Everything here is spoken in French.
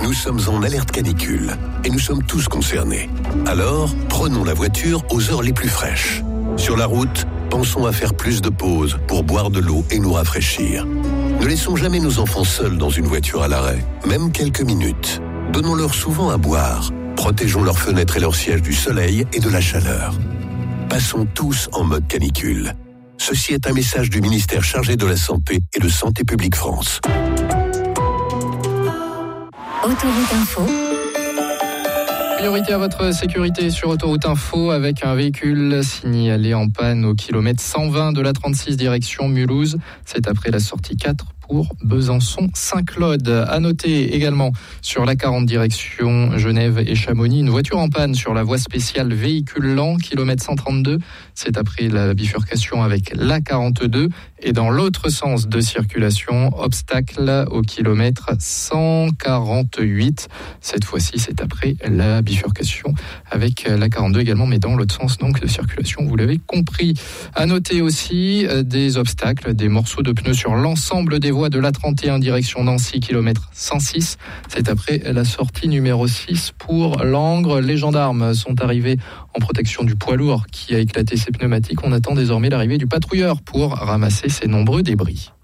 Nous sommes en alerte canicule et nous sommes tous concernés. Alors, prenons la voiture aux heures les plus fraîches. Sur la route, pensons à faire plus de pauses pour boire de l'eau et nous rafraîchir. Ne laissons jamais nos enfants seuls dans une voiture à l'arrêt, même quelques minutes. Donnons-leur souvent à boire. Protégeons leurs fenêtres et leurs sièges du soleil et de la chaleur. Passons tous en mode canicule. Ceci est un message du ministère chargé de la Santé et de Santé publique France. Autoroute Info. Priorité à votre sécurité sur Autoroute Info avec un véhicule signalé en panne au kilomètre 120 de la 36 direction Mulhouse. C'est après la sortie 4 pour Besançon-Saint-Claude. À noter également sur la 40 direction Genève et Chamonix, une voiture en panne sur la voie spéciale véhicule lent, kilomètre 132. C'est après la bifurcation avec la 42. Et dans l'autre sens de circulation, obstacle au kilomètre 148. Cette fois-ci, c'est après la bifurcation avec la 42 également, mais dans l'autre sens donc de circulation, vous l'avez compris. À noter aussi des obstacles, des morceaux de pneus sur l'ensemble des voies de l'A31 direction Nancy, kilomètre 106. C'est après la sortie numéro 6 pour Langres. Les gendarmes sont arrivés en protection du poids lourd qui a éclaté ses pneumatiques. On attend désormais l'arrivée du patrouilleur pour ramasser ces nombreux débris.